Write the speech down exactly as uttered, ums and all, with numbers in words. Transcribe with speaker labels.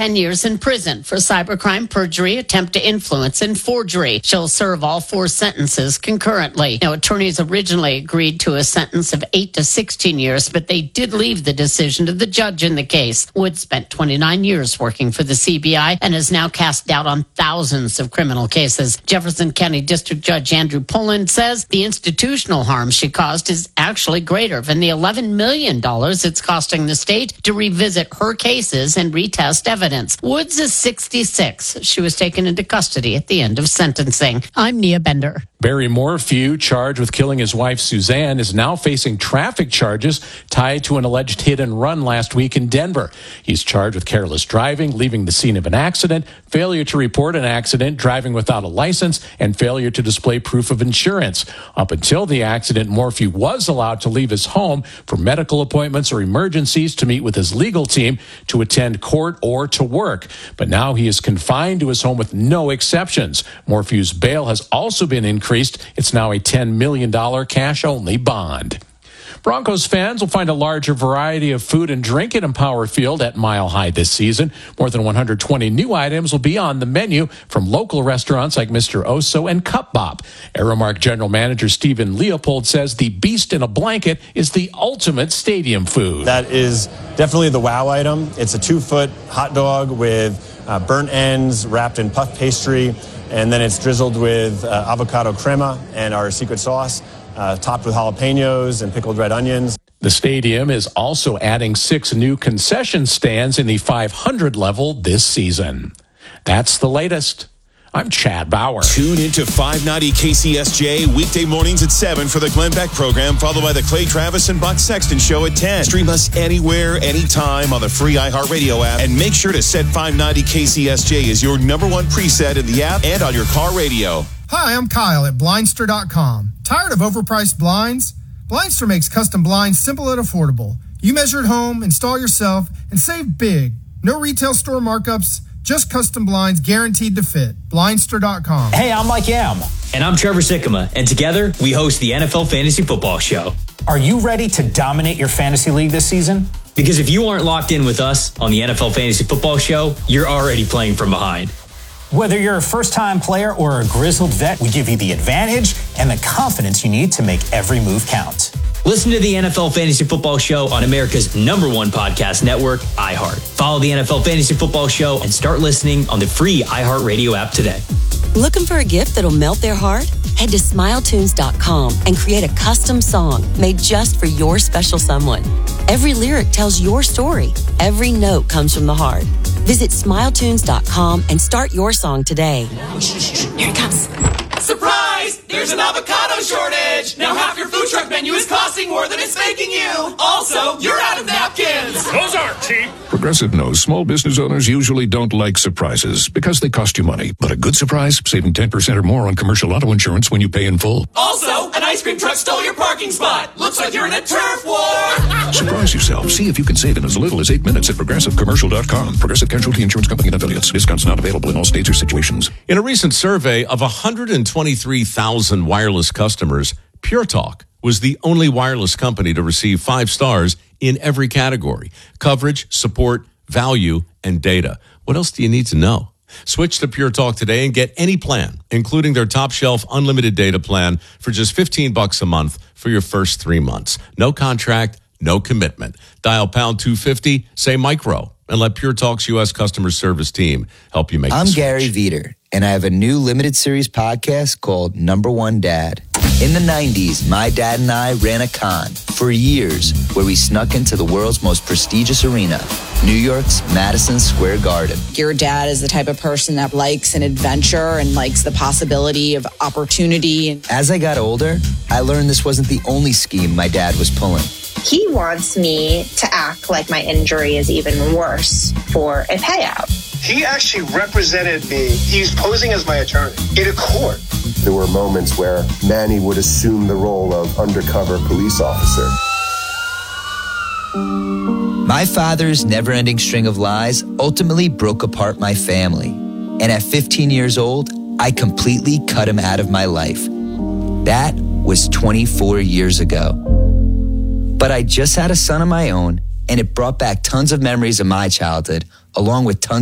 Speaker 1: ten years in prison for cybercrime, perjury, attempt to influence, and forgery. She'll serve all four sentences concurrently. Now, attorneys originally agreed to a sentence of eight to sixteen years, but they did leave the decision to the judge in the case. Wood spent twenty-nine years working for the C B I and has now cast doubt on thousands of criminal cases. Jefferson County District Judge Andrew Pullen says the institutional harm she caused is actually greater than the eleven million dollars it's costing the state to revisit her cases and retest evidence. Woods is sixty-six. She was taken into custody at the end of sentencing. I'm Nia Bender.
Speaker 2: Barry Morphew, charged with killing his wife Suzanne, is now facing traffic charges tied to an alleged hit and run last week in Denver. He's charged with careless driving, leaving the scene of an accident, failure to report an accident, driving without a license, and failure to display proof of insurance. Up until the accident, Morphew was allowed to leave his home for medical appointments or emergencies, to meet with his legal team, to attend court, or to work. But now he is confined to his home with no exceptions. Morphew's bail has also been increased. It's now a ten million dollars cash-only bond. Broncos fans will find a larger variety of food and drink at Empower Field at Mile High this season. More than one hundred twenty new items will be on the menu from local restaurants like Mister Oso and Cup Bop. Aramark General Manager Stephen Leopold says the Beast in a Blanket is the ultimate stadium food.
Speaker 3: That is definitely the wow item. It's a two-foot hot dog with uh, burnt ends wrapped in puff pastry, and then it's drizzled with uh, avocado crema and our secret sauce. Uh, topped with jalapenos and pickled red onions.
Speaker 2: The stadium is also adding six new concession stands in the five hundred level this season. That's the latest. I'm Chad Bauer.
Speaker 4: Tune into five ninety K C S J weekday mornings at seven for the Glenn Beck program, followed by the Clay Travis and Buck Sexton show at ten. Stream us anywhere, anytime on the free iHeartRadio app, and make sure to set five ninety K C S J as your number one preset in the app and on your car radio.
Speaker 5: Hi, I'm Kyle at Blindster dot com. Tired of overpriced blinds? Blindster makes custom blinds simple and affordable. You measure at home, install yourself, and save big. No retail store markups, just custom blinds guaranteed to fit. Blindster dot com.
Speaker 6: Hey, I'm Mike Yam. And I'm Trevor Sikkema. And together, we host the N F L Fantasy Football Show.
Speaker 7: Are you ready to dominate your fantasy league this season?
Speaker 6: Because if you aren't locked in with us on the N F L Fantasy Football Show, you're already playing from behind.
Speaker 7: Whether you're a first-time player or a grizzled vet, we give you the advantage and the confidence you need to make every move count.
Speaker 6: Listen to the N F L Fantasy Football Show on America's number one podcast network, iHeart. Follow the N F L Fantasy Football Show and start listening on the free iHeartRadio app today.
Speaker 8: Looking for a gift that'll melt their heart? Head to smile tunes dot com and create a custom song made just for your special someone. Every lyric tells your story. Every note comes from the heart. Visit smile tunes dot com and start your song today. Here it comes.
Speaker 9: Surprise! There's an avocado shortage! Now half your food truck menu is costing more than it's making you! Also, you're out of napkins!
Speaker 10: Those aren't cheap! Progressive knows small business owners usually don't like surprises because they cost you money. But a good surprise, saving ten percent or more on commercial auto insurance when you pay in full.
Speaker 9: Also, an ice cream truck stole your parking spot! Looks like you're in a turf war!
Speaker 10: Surprise yourself. See if you can save in as little as eight minutes at progressive commercial dot com. Progressive Casualty Insurance Company and affiliates. Discounts not available in all states or situations.
Speaker 11: In a recent survey of one hundred twenty-three thousand wireless customers, Pure Talk was the only wireless company to receive five stars in every category: coverage, support, value, and data. What else do you need to know? Switch to Pure Talk today and get any plan, including their top shelf unlimited data plan, for just fifteen bucks a month for your first three months. No contract, no commitment. Dial pound two fifty, say micro, and let Pure Talk's U S customer service team help you make
Speaker 12: I'm
Speaker 11: the switch.
Speaker 12: Gary Veter, and I have a new limited series podcast called Number One Dad. In the nineties, my dad and I ran a con for years where we snuck into the world's most prestigious arena, New York's Madison Square Garden.
Speaker 13: Your dad is the type of person that likes an adventure and likes the possibility of opportunity.
Speaker 12: As I got older, I learned this wasn't the only scheme my dad was pulling.
Speaker 14: He wants me to act like my injury is even worse for a payout.
Speaker 15: He actually represented me. He's posing as my attorney in a court.
Speaker 16: There were moments where Manny would assume the role of undercover police officer.
Speaker 12: My father's never-ending string of lies ultimately broke apart my family. And at fifteen years old, I completely cut him out of my life. That was twenty-four years ago. But I just had a son of my own, and it brought back tons of memories of my childhood, along with tons